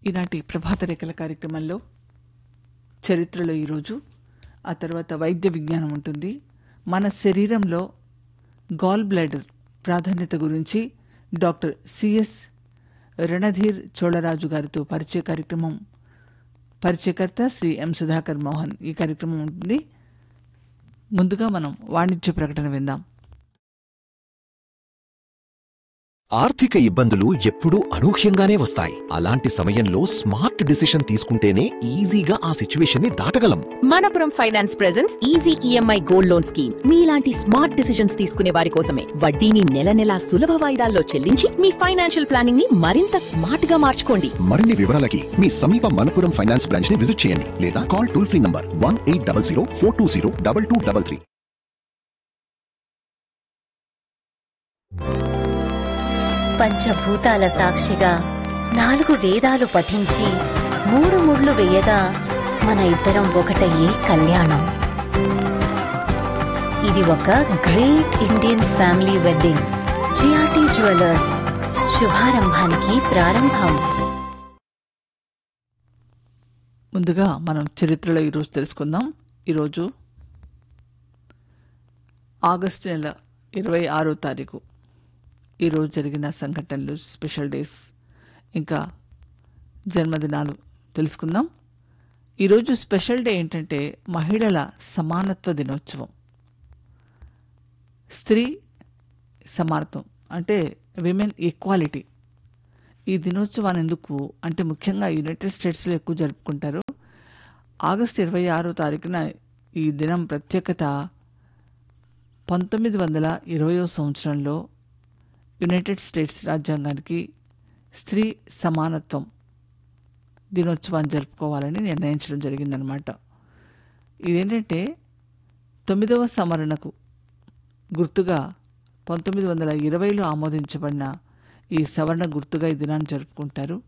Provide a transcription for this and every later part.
ఈనాటి ప్రభాత రేఖల కార్యక్రమంలో చరిత్రలో ఈరోజు, ఆ తర్వాత వైద్య విజ్ఞానం ఉంటుంది. మన శరీరంలో గాల్ బ్లాడర్ ప్రాధాన్యత గురించి డాక్టర్ సిఎస్ రణధీర్ చోళరాజు గారితో పరిచయ కార్యక్రమం. పరిచయకర్త శ్రీ ఎం సుధాకర్ మోహన్. ఈ కార్యక్రమం ఉంటుంది. ముందుగా మనం వాణిజ్య ప్రకటన విందాం. ఆర్థిక ఇబ్బందులు ఎప్పుడూ అనూహ్యంగానే వస్తాయి. అలాంటి సమయంలో స్మార్ట్ డిసిషన్ తీసుకుంటేనే ఈజీగా ఆ సిచ్యువేషన్ ని దాటగలం. Manappuram finance presents easy EMI gold loan scheme. మీలాంటి స్మార్ట్ డిసిషన్స్ తీసుకునే వారి కోసమే. వడ్డీని నెల నెలా సులభ వాయిదాల్లో చెల్లించి మీ ఫైనాన్షియల్ ప్లానింగ్ ని మరింత స్మార్ట్ గా మార్చుకోండి. మరిన్ని వివరాలకి మీ సమీప మనపురం ఫైనాన్స్ బ్రాంచ్ ని విజిట్ చేయండి లేదా కాల్ టోల్ ఫ్రీ నంబర్ 1800 420 2233. పంచభూతాల సాక్షిగా 4 వేదాలు పఠించి 3 ముళ్ళు వేయగా మన ఇద్దరం ఒకటయ్యే కళ్యాణం. ఇది ఒక great Indian family wedding. GRT jewellers, శుభారంభానికి ప్రారంభం. ముందుగా మనం చరిత్రలో ఈరోజు తెలుసుకుందాం. ఈరోజు ఆగస్టు నెల 26వ తారీఖు. ఈరోజు జరిగిన సంఘటనలు, స్పెషల్ డేస్, ఇంకా జన్మదినాలు తెలుసుకుందాం. ఈరోజు స్పెషల్ డే ఏంటంటే మహిళల సమానత్వ దినోత్సవం. స్త్రీ సమానత్వం అంటే విమెన్ ఈక్వాలిటీ. ఈ దినోత్సవాన్ని ఎందుకు అంటే ముఖ్యంగా యునైటెడ్ స్టేట్స్లో ఎక్కువ జరుపుకుంటారు. ఆగస్టు 26వ తారీఖున ఈ దినం ప్రత్యేకత 1920వ సంవత్సరంలో యునైటెడ్ స్టేట్స్ రాజ్యాంగానికి స్త్రీ సమానత్వం దినోత్సవాన్ని జరుపుకోవాలని నిర్ణయించడం జరిగిందనమాట. ఇదేంటంటే 9వ సవరణకు గుర్తుగా 1920లో ఆమోదించబడిన ఈ సవరణ గుర్తుగా ఈ దినాన్ని జరుపుకుంటారు.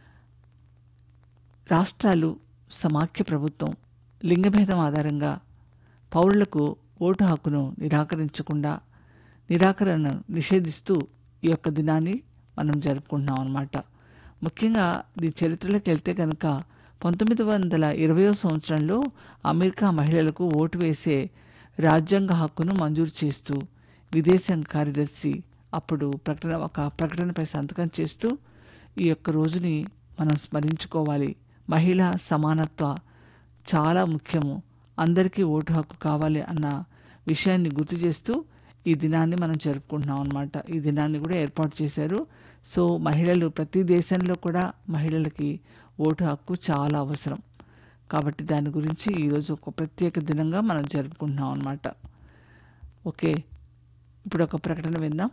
రాష్ట్రాలు, సమాఖ్య ప్రభుత్వం లింగభేదం ఆధారంగా పౌరులకు ఓటు హక్కును నిరాకరణను నిషేధిస్తూ ఈ యొక్క దినాన్ని మనం జరుపుకుంటున్నాం అన్నమాట. ముఖ్యంగా ఈ చరిత్రలోకి వెళ్తే కనుక 1920వ సంవత్సరంలో అమెరికా మహిళలకు ఓటు వేసే రాజ్యాంగ హక్కును మంజూరు చేస్తూ విదేశాంగ కార్యదర్శి అప్పుడు ఒక ప్రకటనపై సంతకం చేస్తూ ఈ యొక్క రోజుని మనం స్మరించుకోవాలి. మహిళా సమానత్వ చాలా ముఖ్యము, అందరికీ ఓటు హక్కు కావాలి అన్న విషయాన్ని గుర్తు చేస్తూ ఈ దినాన్ని మనం జరుపుకుంటున్నాం అన్నమాట. ఈ దినాన్ని కూడా ఏర్పాటు చేశారు. సో మహిళలు ప్రతి దేశంలో కూడా మహిళలకి ఓటు హక్కు చాలా అవసరం కాబట్టి దాని గురించి ఈరోజు ఒక ప్రత్యేక దినంగా మనం జరుపుకుంటున్నాం అన్నమాట. ఓకే, ఇప్పుడు ఒక ప్రకటన విందాం.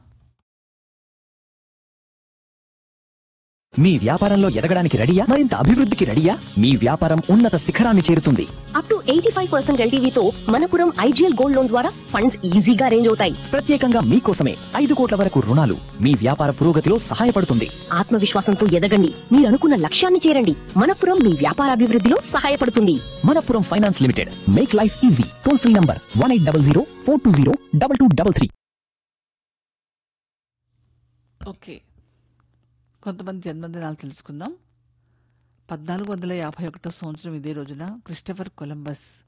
మీ వ్యాపారంలో ఎదగడానికి రెడీయా? మరింత అభివృద్ధికి రెడీయా? మీ వ్యాపారం ఉన్నత శిఖరాన్ని చేరుతుంది. Up to 85% ఎల్టీవీతో Manappuram IGL gold loan ద్వారా ఫండ్స్ ఈజీగా అరేంజ్ అవుతాయి. ప్రత్యేకంగా మీకోసమే 5 కోట్ల వరకు రుణాలు మీ వ్యాపార పురోగతిలో సహాయపడుతుంది. ఆత్మవిశ్వాసంతో ఎదగండి, మీరు అనుకున్న లక్ష్యాన్ని చేరండి. మనపురం మీ వ్యాపార అభివృద్ధిలో సహాయపడుతుంది. Manappuram finance limited, make life easy. Toll free number 1800 420 2233. Okay, కొంతమంది జన్మదినాలు తెలుసుకుందాం. 1451 సంవత్సరం ఇదే రోజున క్రిస్టఫర్ కొలంబస్